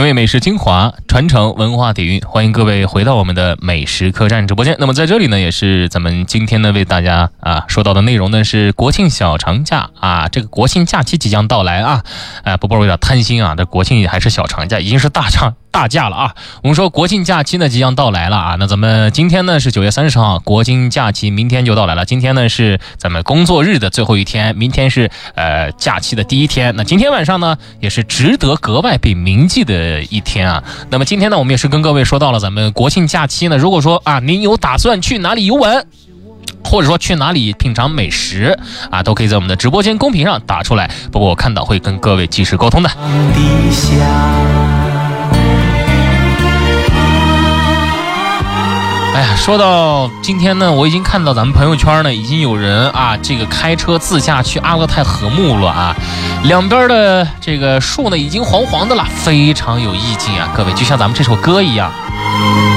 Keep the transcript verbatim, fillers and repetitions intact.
味美食精华，传承文化底蕴，欢迎各位回到我们的美食客栈直播间。那么在这里呢，也是咱们今天呢为大家啊说到的内容呢是国庆小长假啊，这个国庆假期即将到来啊，哎、啊，波波有点贪心啊，这国庆还是小长假，已经是大长大假了啊。我们说国庆假期呢即将到来了啊，那咱们今天呢是九月三十号，国庆假期明天就到来了。今天呢是咱们工作日的最后一天，明天是呃假期的第一天。那今天晚上呢也是值得格外被铭记的一天啊。那么今天呢我们也是跟各位说到了咱们国庆假期呢，如果说啊您有打算去哪里游玩，或者说去哪里品尝美食啊，都可以在我们的直播间公屏上打出来，不过我看到会跟各位及时沟通的。哎呀，说到今天呢，我已经看到咱们朋友圈呢，已经有人啊，这个开车自驾去阿勒泰禾木了啊，两边的这个树呢已经黄黄的了，非常有意境啊，各位就像咱们这首歌一样。